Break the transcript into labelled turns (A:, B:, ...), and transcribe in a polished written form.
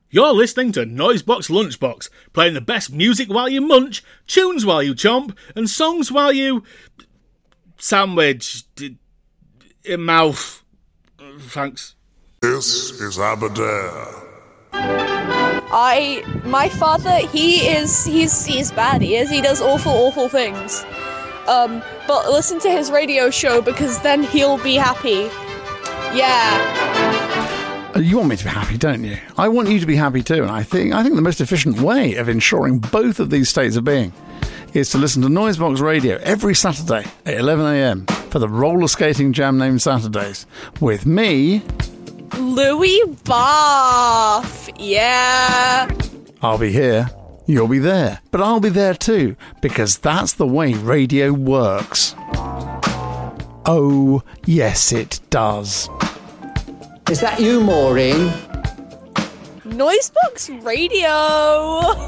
A: You're listening to Noisebox Lunchbox, playing the best music while you munch, tunes while you chomp, and songs while you... sandwich... in mouth. Thanks.
B: This is Aberdare.
C: My father, he's bad, he is. He does awful things. But listen to his radio show because then he'll be happy. Yeah.
D: You want me to be happy, don't you? I want you to be happy too, and I think the most efficient way of ensuring both of these states of being is to listen to Noisebox Radio every Saturday at 11 a.m. for the roller skating jam named Saturdays with me,
C: Louis Bath. Yeah.
D: I'll be here, you'll be there, but I'll be there too, because that's the way radio works. Oh, yes it does.
E: Is that you, Maureen?
C: Noisebox Radio.